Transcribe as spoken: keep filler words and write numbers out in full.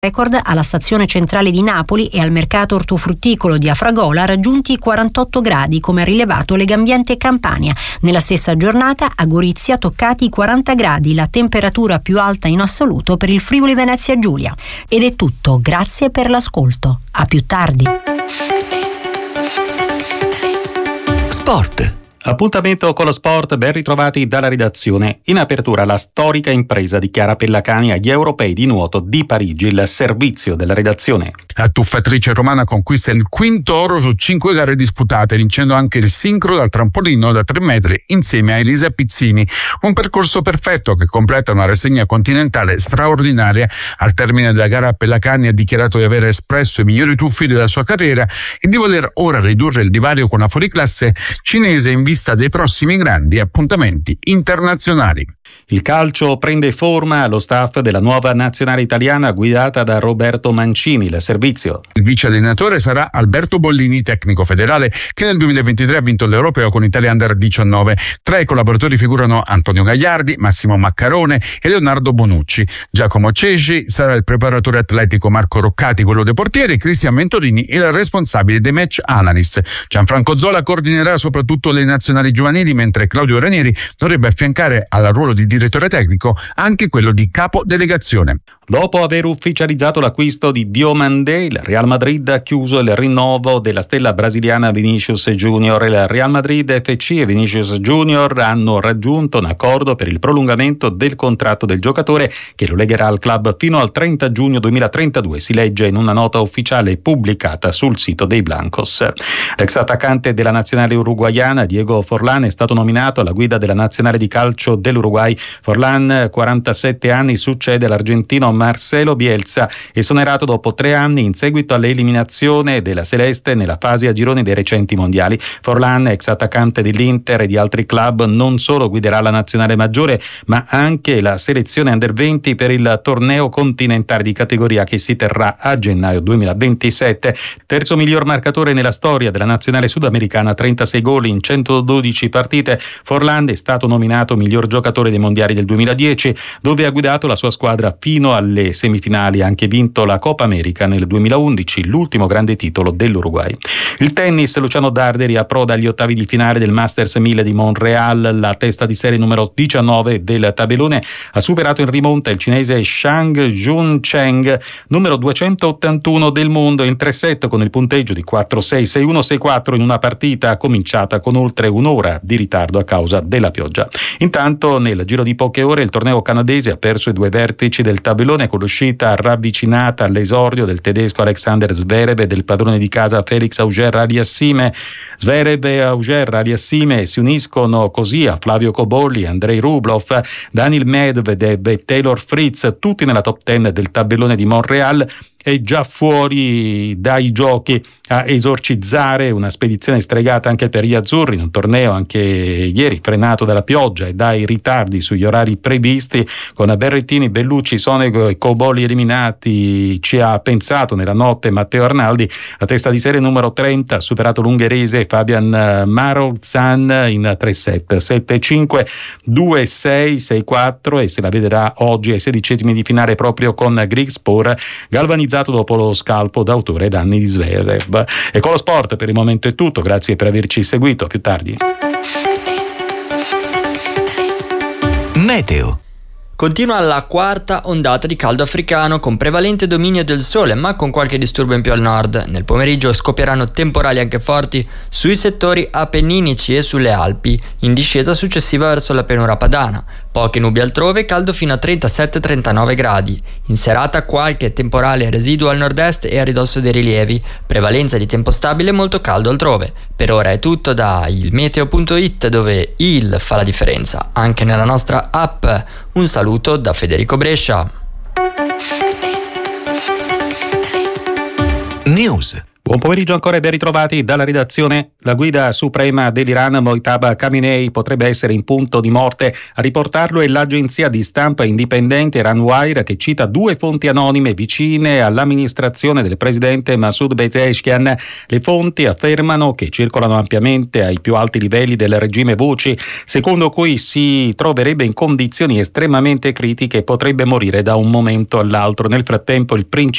Record alla stazione centrale di Napoli e al mercato ortofrutticolo di Afragola raggiunti i quarantotto gradi, come ha rilevato Legambiente Campania. Nella stessa giornata a Gorizia toccati i quaranta gradi, la temperatura più alta in assoluto per il Friuli Venezia Giulia. Ed è tutto, grazie per l'ascolto. A più tardi. Sport. Appuntamento con lo sport, ben ritrovati dalla redazione. In apertura la storica impresa di Chiara Pellacani agli Europei di nuoto di Parigi, il servizio della redazione. La tuffatrice romana conquista il quinto oro su cinque gare disputate, vincendo anche il sincro dal trampolino da tre metri insieme a Elisa Pizzini. Un percorso perfetto che completa una rassegna continentale straordinaria. Al termine della gara Pellacani ha dichiarato di aver espresso i migliori tuffi della sua carriera e di voler ora ridurre il divario con la fuoriclasse cinese in vista dei prossimi grandi appuntamenti internazionali. Il calcio prende forma allo staff della nuova nazionale italiana guidata da Roberto Mancini, il servizio. Il vice allenatore sarà Alberto Bollini, tecnico federale, che nel duemilaventitré ha vinto l'Europeo con Italia Under diciannove. Tra i collaboratori figurano Antonio Gagliardi, Massimo Maccarone e Leonardo Bonucci. Giacomo Cesci sarà il preparatore atletico, Marco Roccati quello dei portieri, Cristian Ventorini il responsabile dei match analyst. Gianfranco Zola coordinerà soprattutto le nazionali giovanili, mentre Claudio Ranieri dovrebbe affiancare al ruolo di direttore tecnico anche quello di capo delegazione. Dopo aver ufficializzato l'acquisto di Diomandé, il Real Madrid ha chiuso il rinnovo della stella brasiliana Vinicius Junior. Il Real Madrid F C e Vinicius Junior hanno raggiunto un accordo per il prolungamento del contratto del giocatore che lo legherà al club fino al trenta giugno duemilatrentadue, si legge in una nota ufficiale pubblicata sul sito dei Blancos. L'ex attaccante della nazionale uruguaiana Diego Forlán è stato nominato alla guida della nazionale di calcio dell'Uruguay. Forlán, quarantasette anni, succede all'argentino Marcelo Bielsa, esonerato dopo tre anni in seguito all'eliminazione della Celeste nella fase a gironi dei recenti mondiali. Forlán, ex attaccante dell'Inter e di altri club, non solo guiderà la nazionale maggiore ma anche la selezione under venti per il torneo continentale di categoria che si terrà a gennaio duemilaventisette. Terzo miglior marcatore nella storia della nazionale sudamericana, trentasei gol in centododici partite. Forlán è stato nominato miglior giocatore dei mondiali del duemiladieci, dove ha guidato la sua squadra fino alle semifinali, ha anche vinto la Coppa America nel duemilaundici, l'ultimo grande titolo dell'Uruguay. Il tennis, Luciano Darderi approda agli ottavi di finale del Masters mille di Montréal. La testa di serie numero diciannove del tabellone ha superato in rimonta il cinese Shang Jun-Cheng, numero duecentottantuno del mondo, in tre set con il punteggio di quattro sei, sei uno, sei quattro in una partita cominciata con oltre un'ora di ritardo a causa della pioggia. Intanto nel giro di poche ore il torneo canadese ha perso i due vertici del tabellone con l'uscita ravvicinata all'esordio del tedesco Alexander Zverev e del padrone di casa Felix Auger-Aliassime. Zverev e Auger-Aliassime si uniscono così a Flavio Cobolli, Andrei Rublev, Daniil Medvedev e Taylor Fritz, tutti nella top dieci del tabellone di Montréal. È già fuori dai giochi a esorcizzare una spedizione stregata anche per gli azzurri, in un torneo anche ieri frenato dalla pioggia e dai ritardi sugli orari previsti, con Berrettini, Bellucci, Sonego e Cobolli eliminati. Ci ha pensato nella notte Matteo Arnaldi. La testa di serie numero trenta ha superato l'ungherese Fabian Marozsan in tre set, sette cinque, due sei, sei quattro, e se la vedrà oggi ai sedicesimi di finale proprio con Grigspor, galvanizzato dopo lo scalpo d'autore danni di Zverev. E con lo sport per il momento è tutto, grazie per averci seguito, a più tardi. Meteo. Continua la quarta ondata di caldo africano con prevalente dominio del sole, ma con qualche disturbo in più al nord. Nel pomeriggio scoppieranno temporali anche forti sui settori appenninici e sulle Alpi, in discesa successiva verso la pianura padana. Poche nubi altrove, caldo fino a trentasette trentanove gradi. In serata qualche temporale residuo al nord-est e a ridosso dei rilievi. Prevalenza di tempo stabile e molto caldo altrove. Per ora è tutto da il meteo punto it, dove il fa la differenza anche nella nostra app. Un saluto da Federico Brescia. News. Buon pomeriggio ancora e ben ritrovati dalla redazione. La guida suprema dell'Iran, Mojtaba Khamenei, potrebbe essere in punto di morte. A riportarlo è l'agenzia di stampa indipendente Ranwire, che cita due fonti anonime vicine all'amministrazione del presidente Masoud Pezeshkian. Le fonti affermano, che circolano ampiamente ai più alti livelli del regime, voci secondo cui si troverebbe in condizioni estremamente critiche e potrebbe morire da un momento all'altro. Nel frattempo il principe